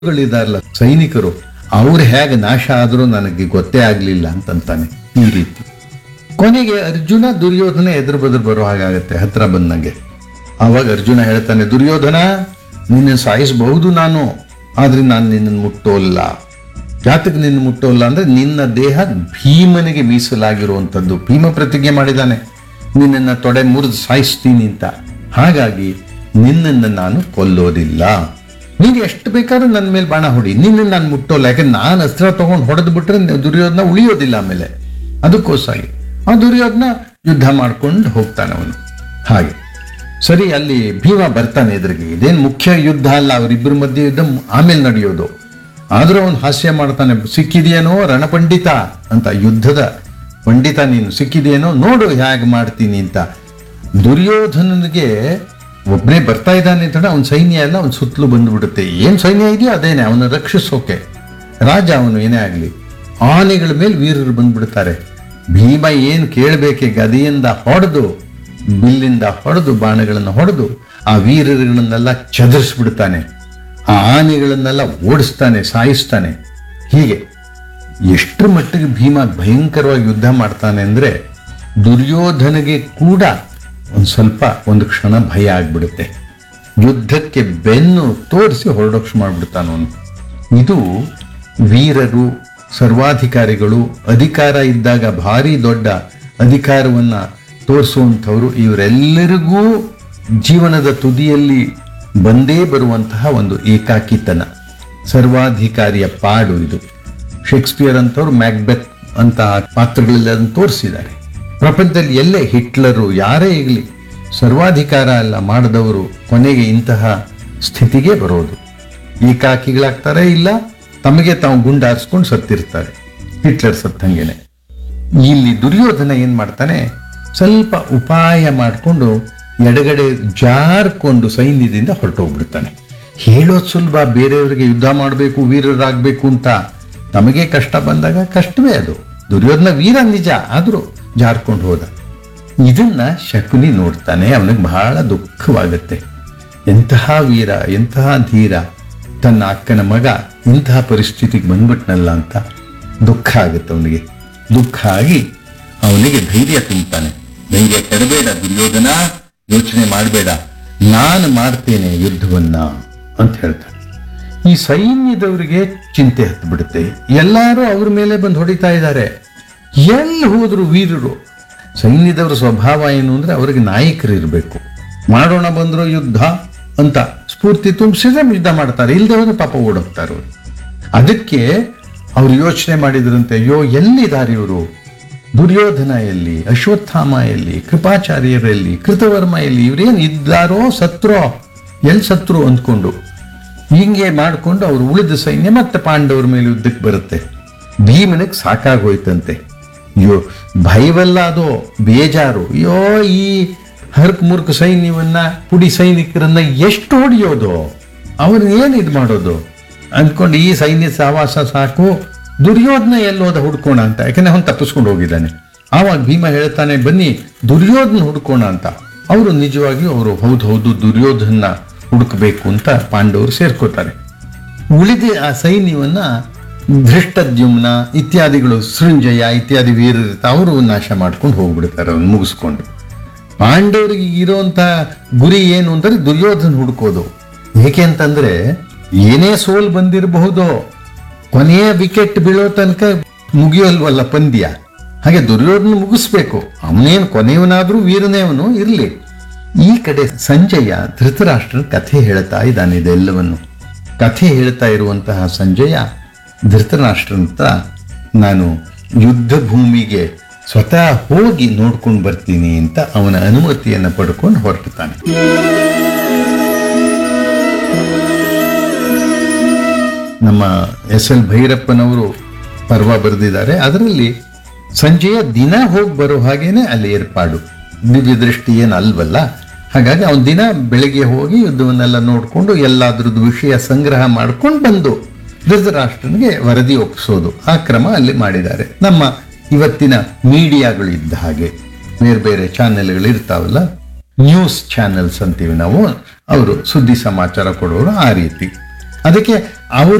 ಗಳಿದಾರಲ್ಲ ಸೈನಿಕರು, ಅವ್ರು ಹೇಗೆ ನಾಶ ಆದ್ರೂ ನನಗೆ ಗೊತ್ತೇ ಆಗ್ಲಿಲ್ಲ ಅಂತಂತಾನೆ. ಈ ರೀತಿ ಕೊನೆಗೆ ಅರ್ಜುನ ದುರ್ಯೋಧನ ಎದುರು ಬದುರು ಬರೋ ಹಾಗಾಗತ್ತೆ ಹತ್ರ ಬಂದಂಗೆ. ಆವಾಗ ಅರ್ಜುನ ಹೇಳ್ತಾನೆ, ದುರ್ಯೋಧನ ನಿನ್ನ ಸಾಯಿಸಬಹುದು ನಾನು, ಆದ್ರೆ ನಾನು ನಿನ್ನನ್ನು ಮುಟ್ಟೋಲ್ಲ. ಯಾತಕ್ಕೆ ನಿನ್ನ ಮುಟ್ಟೋಲ್ಲ ಅಂದ್ರೆ ನಿನ್ನ ದೇಹ ಭೀಮನಿಗೆ ಮೀಸಲಾಗಿರುವಂಥದ್ದು. ಭೀಮ ಪ್ರತಿಜ್ಞೆ ಮಾಡಿದಾನೆ ನಿನ್ನನ್ನು ತೊಡೆ ಮುರಿದು ಸಾಯಿಸ್ತೀನಿ ಅಂತ. ಹಾಗಾಗಿ ನಿನ್ನನ್ನು ನಾನು ಕೊಲ್ಲೋದಿಲ್ಲ. ನೀನು ಎಷ್ಟು ಬೇಕಾದ್ರೂ ನನ್ನ ಮೇಲೆ ಬಾಣ ಹೊಡಿ, ನಿನ್ನನ್ನು ನಾನು ಮುಟ್ಟೋಲ್ಲ. ಯಾಕಂದ್ರೆ ನಾನು ಅಸ್ತ್ರ ತಗೊಂಡು ಹೊಡೆದು ಬಿಟ್ರೆ ದುರ್ಯೋಧನ ಉಳಿಯೋದಿಲ್ಲ ಆಮೇಲೆ. ಅದಕ್ಕೋಸ್ಕರ ಆ ದುರ್ಯೋಧನ ಯುದ್ಧ ಮಾಡ್ಕೊಂಡು ಹೋಗ್ತಾನೆ ಅವನು. ಹಾಗೆ ಸರಿ, ಅಲ್ಲಿ ಭೀಮ ಬರ್ತಾನೆ ಎದುರಿಗೆ. ಇದೇನು ಮುಖ್ಯ ಯುದ್ಧ ಅಲ್ಲ, ಅವರಿಬ್ಬರ ಮಧ್ಯೆ ಯುದ್ಧ ಆಮೇಲೆ ನಡೆಯೋದು. ಆದ್ರೂ ಅವನು ಹಾಸ್ಯ ಮಾಡ್ತಾನೆ, ಸಿಕ್ಕಿದೆಯೇನೋ ರಣಪಂಡಿತ ಅಂತ, ಯುದ್ಧದ ಪಂಡಿತ ನೀನು ಸಿಕ್ಕಿದೆಯೇನೋ, ನೋಡು ಹೇಗೆ ಮಾಡ್ತೀನಿ ಅಂತ. ದುರ್ಯೋಧನನಿಗೆ ಒಬ್ಬನೇ ಬರ್ತಾ ಇದ್ದಾನೆ ಅಂತ ಅವನ ಸೈನ್ಯ ಎಲ್ಲ ಅವನ ಸುತ್ತಲೂ ಬಂದುಬಿಡುತ್ತೆ. ಏನು ಸೈನ್ಯ ಇದೆಯೋ ಅದೇನೆ ಅವನು ರಕ್ಷಿಸೋಕೆ. ರಾಜ ಅವನು ಏನೇ ಆಗಲಿ, ಆನೆಗಳ ಮೇಲೆ ವೀರರು ಬಂದ್ಬಿಡ್ತಾರೆ. ಭೀಮ ಏನು ಕೇಳಬೇಕೆ, ಗದೆಯಿಂದ ಹೊಡೆದು ಬಿಲ್ಲಿಂದ ಹೊಡೆದು ಬಾಣಗಳನ್ನು ಹೊಡೆದು ಆ ವೀರರುಗಳನ್ನೆಲ್ಲ ಚದರಿಸ್ಬಿಡ್ತಾನೆ. ಆ ಆನೆಗಳನ್ನೆಲ್ಲ ಓಡಿಸ್ತಾನೆ, ಸಾಯಿಸ್ತಾನೆ. ಹೀಗೆ ಎಷ್ಟರ ಮಟ್ಟಿಗೆ ಭೀಮ ಭಯಂಕರವಾಗಿ ಯುದ್ಧ ಮಾಡ್ತಾನೆ ಅಂದ್ರೆ ದುರ್ಯೋಧನಿಗೆ ಕೂಡ ಒಂದು ಕ್ಷಣ ಭಯ ಆಗ್ಬಿಡುತ್ತೆ. ಯುದ್ಧಕ್ಕೆ ಬೆನ್ನು ತೋರಿಸಿ ಹೊರಡೋಕ್ಷ ಮಾಡ್ಬಿಡ್ತಾನವನು. ಇದು ವೀರರು, ಸರ್ವಾಧಿಕಾರಿಗಳು, ಅಧಿಕಾರ ಇದ್ದಾಗ ಭಾರಿ ದೊಡ್ಡ ಅಧಿಕಾರವನ್ನ ತೋರಿಸುವಂಥವ್ರು, ಇವರೆಲ್ಲರಿಗೂ ಜೀವನದ ತುದಿಯಲ್ಲಿ ಬಂದೇ ಬರುವಂತಹ ಒಂದು ಏಕಾಕಿತನ, ಸರ್ವಾಧಿಕಾರಿಯ ಪಾಡು ಇದು. ಶೇಕ್ಸ್ಪಿಯರ್ ಅಂತವ್ರು ಮ್ಯಾಕ್ಬೆತ್ ಅಂತ ಪಾತ್ರಗಳೆಲ್ಲ ಅದನ್ನು ತೋರಿಸಿದ್ದಾರೆ. ಪ್ರಪಂಚದಲ್ಲಿ ಎಲ್ಲೇ ಹಿಟ್ಲರು ಯಾರೇ ಇರಲಿ, ಸರ್ವಾಧಿಕಾರ ಎಲ್ಲ ಮಾಡಿದವರು ಕೊನೆಗೆ ಇಂತಹ ಸ್ಥಿತಿಗೆ ಬರೋದು. ಏಕಾಕಿಗಳಾಗ್ತಾರೆ, ಇಲ್ಲ ತಮಗೆ ತಾವು ಗುಂಡಾರಿಸ್ಕೊಂಡು ಸತ್ತಿರ್ತಾರೆ. ಹಿಟ್ಲರ್ ಸತ್ತಂಗೆನೆ. ಇಲ್ಲಿ ದುರ್ಯೋಧನ ಏನ್ ಮಾಡ್ತಾನೆ, ಸ್ವಲ್ಪ ಉಪಾಯ ಮಾಡಿಕೊಂಡು ಎಡಗಡೆ ಜಾರ್ಕೊಂಡು ಸೈನ್ಯದಿಂದ ಹೊರಟೋಗ್ಬಿಡ್ತಾನೆ. ಹೇಳೋದು ಸುಲಭ, ಬೇರೆಯವರಿಗೆ ಯುದ್ಧ ಮಾಡಬೇಕು, ವೀರರಾಗಬೇಕು ಅಂತ. ನಮಗೆ ಕಷ್ಟ ಬಂದಾಗ ಕಷ್ಟವೇ ಅದು. ದುರ್ಯೋಧನ ವೀರ ನಿಜ, ಆದರೂ ಜಾರ್ಕೊಂಡು ಹೋದ. ಇದನ್ನ ಶಕುನಿ ನೋಡ್ತಾನೆ, ಅವನಿಗೆ ಬಹಳ ದುಃಖವಾಗತ್ತೆ. ಎಂತಹ ವೀರ, ಎಂತಹ ಧೀರ, ತನ್ನ ಅಕ್ಕನ ಮಗ ಇಂತಹ ಪರಿಸ್ಥಿತಿಗೆ ಬಂದ್ಬಿಟ್ನಲ್ಲ ಅಂತ ದುಃಖ ಆಗುತ್ತೆ ಅವನಿಗೆ. ದುಃಖ ಆಗಿ ಅವನಿಗೆ ಧೈರ್ಯ ತುಂಬ್ತಾನೆ. ಧೈರ್ಯ ಕೆಡಬೇಡ ದುರ್ಯೋಧನ, ಯೋಚನೆ ಮಾಡಬೇಡ, ನಾನು ಮಾಡ್ತೇನೆ ಯುದ್ಧವನ್ನ ಅಂತ ಹೇಳ್ತಾನೆ. ಈ ಸೈನ್ಯದವರಿಗೆ ಚಿಂತೆ ಹತ್ತು ಬಿಡುತ್ತೆ. ಎಲ್ಲರೂ ಅವ್ರ ಮೇಲೆ ಬಂದು ಹೊಡಿತಾ ಇದ್ದಾರೆ. ಎಲ್ಲಿ ಹೋದ್ರು ವೀರರು. ಸೈನ್ಯದವರ ಸ್ವಭಾವ ಏನು ಅಂದ್ರೆ ಅವರಿಗೆ ನಾಯಕರು ಇರಬೇಕು. ಮಾಡೋಣ ಬಂದ್ರು ಯುದ್ಧ ಅಂತ ಸ್ಫೂರ್ತಿ ತುಂಬಿಸಿದ್ರೆ ಯುದ್ಧ ಮಾಡ್ತಾರೆ, ಇಲ್ಲದೆ ಹೋದ್ರೆ ಪಾಪ ಓಡೋಗ್ತಾರೆ ಅವರು. ಅದಕ್ಕೆ ಅವ್ರು ಯೋಚನೆ ಮಾಡಿದ್ರಂತೆ, ಅಯ್ಯೋ ಎಲ್ಲಿದ್ದಾರೆ ಇವರು, ದುರ್ಯೋಧನ ಎಲ್ಲಿ, ಅಶ್ವತ್ಥಾಮ ಎಲ್ಲಿ, ಕೃಪಾಚಾರ್ಯರಲ್ಲಿ, ಕೃತವರ್ಮ ಎಲ್ಲಿ, ಇವ್ರೇನು ಇದ್ದಾರೋ ಸತ್ರೋ, ಎಲ್ಲಿ ಸತ್ರು ಅಂದ್ಕೊಂಡು ಹಿಂಗೆ ಮಾಡಿಕೊಂಡು ಅವರು ಉಳಿದ ಸೈನ್ಯ ಮತ್ತೆ ಪಾಂಡವರ ಮೇಲೆ ಯುದ್ಧಕ್ಕೆ ಬರುತ್ತೆ. ಭೀಮನಿಗೆ ಸಾಕಾಗೋಯ್ತಂತೆ. ಅಯ್ಯೋ ಭಯವಲ್ಲ, ಅದು ಬೇಜಾರು. ಅಯ್ಯೋ ಈ ಹರ್ಕ್ ಮುರ್ಕ್ ಸೈನ್ಯವನ್ನ, ಪುಡಿ ಸೈನಿಕರನ್ನ ಎಷ್ಟು ಹೊಡೆಯೋದು, ಅವ್ರನ್ನ ಏನು ಇದು ಮಾಡೋದು ಅಂದ್ಕೊಂಡು ಈ ಸೈನ್ಯ ಸಹವಾಸ ಸಾಕು, ದುರ್ಯೋಧನ ಎಲ್ಲೋದ ಹುಡ್ಕೋಣ ಅಂತ. ಯಾಕಂದ್ರೆ ಅವನು ತಪ್ಪಿಸ್ಕೊಂಡು ಹೋಗಿದ್ದಾನೆ. ಆವಾಗ ಭೀಮ ಹೇಳ್ತಾನೆ, ಬನ್ನಿ ದುರ್ಯೋಧನ ಹುಡ್ಕೋಣ ಅಂತ. ಅವರು ನಿಜವಾಗಿಯೂ ಅವರು ಹೌದು ದುರ್ಯೋಧನ ಹುಡುಕಬೇಕು ಅಂತ ಪಾಂಡವರು ಸೇರ್ಕೋತಾರೆ. ಉಳಿದ ಆ ಸೈನ್ಯವನ್ನ ಧೃಷ್ಟದ್ಯುಮ್ನ ಇತ್ಯಾದಿಗಳು, ಸೃಂಜಯ ಇತ್ಯಾದಿ ವೀರರು ಅವರು ನಾಶ ಮಾಡ್ಕೊಂಡು ಹೋಗ್ಬಿಡ್ತಾರೆ, ಅವ್ನು ಮುಗಿಸ್ಕೊಂಡು. ಪಾಂಡವರಿಗೆ ಇರೋಂಥ ಗುರಿ ಏನು ಅಂದ್ರೆ ದುರ್ಯೋಧನ ಹುಡುಕೋದು. ಏಕೆ ಅಂತಂದ್ರೆ ಏನೇ ಸೋಲ್ ಬಂದಿರಬಹುದು, ಕೊನೆಯ ವಿಕೆಟ್ ಬೀಳೋ ತನಕ ಮುಗಿಯೋಲ್ವಲ್ಲ ಪಂದ್ಯ. ಹಾಗೆ ದುರ್ಯೋಧನ ಮುಗಿಸ್ಬೇಕು. ಅವನೇನು ಕೊನೆಯವನಾದ್ರೂ ವೀರನೇ ಅವನು ಇರಲಿ. ಈ ಕಡೆ ಸಂಜಯ ಧೃತರಾಷ್ಟ್ರನ ಕಥೆ ಹೇಳ್ತಾ ಇದ್ದಾನೆ. ಇದೆಲ್ಲವನ್ನು ಕಥೆ ಹೇಳ್ತಾ ಇರುವಂತಹ ಸಂಜಯ ಧೃತರಾಷ್ಟ್ರನಂತ, ನಾನು ಯುದ್ಧ ಭೂಮಿಗೆ ಸ್ವತಃ ಹೋಗಿ ನೋಡ್ಕೊಂಡು ಬರ್ತೀನಿ ಅಂತ ಅವನ ಅನುಮತಿಯನ್ನು ಪಡ್ಕೊಂಡು ಹೊರಡ್ತಾನೆ. ನಮ್ಮ ಎಸ್.ಎಲ್. ಭೈರಪ್ಪನವರು ಪರ್ವ ಬರೆದಿದ್ದಾರೆ. ಅದರಲ್ಲಿ ಸಂಜೆಯ ದಿನ ಹೋಗಿ ಬರೋ ಹಾಗೇನೆ ಅಲ್ಲಿ ಏರ್ಪಾಡು. ದಿವ್ಯ ದೃಷ್ಟಿ ಏನು ಅಲ್ವಲ್ಲ. ಹಾಗಾಗಿ ಅವನ ದಿನ ಬೆಳಿಗ್ಗೆ ಹೋಗಿ ಯುದ್ಧವನ್ನೆಲ್ಲ ನೋಡಿಕೊಂಡು ಎಲ್ಲಾದ್ರದ್ದು ವಿಷಯ ಸಂಗ್ರಹ ಮಾಡ್ಕೊಂಡು ಬಂದು ಧೃತರಾಷ್ಟ್ರನಿಗೆ ವರದಿ ಒಪ್ಪಿಸೋದು, ಆ ಕ್ರಮ ಅಲ್ಲಿ ಮಾಡಿದ್ದಾರೆ. ನಮ್ಮ ಇವತ್ತಿನ ಮೀಡಿಯಾಗಳು ಇದ್ದ ಹಾಗೆ ಬೇರೆ ಬೇರೆ ಚಾನೆಲ್ಗಳು ಇರ್ತಾವಲ್ಲ, ನ್ಯೂಸ್ ಚಾನೆಲ್ಸ್ ಅಂತೀವಿ ನಾವು, ಅವರು ಸುದ್ದಿ ಸಮಾಚಾರ ಕೊಡೋರು ಆ ರೀತಿ. ಅದಕ್ಕೆ ಅವ್ರು